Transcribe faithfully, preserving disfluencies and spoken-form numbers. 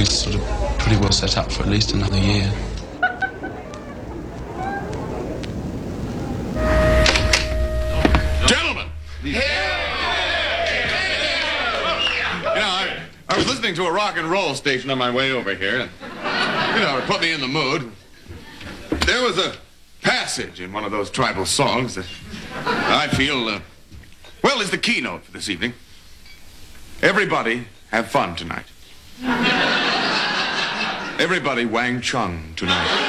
we're sort of pretty well set up for at least another year. Gentlemen! Yeah. You know, I, I was listening to a rock and roll station on my way over here, and, you know, it put me in the mood. There was a passage in one of those tribal songs that I feel, uh, well, is the keynote for this evening. Everybody have fun tonight. Everybody Wang Chung tonight.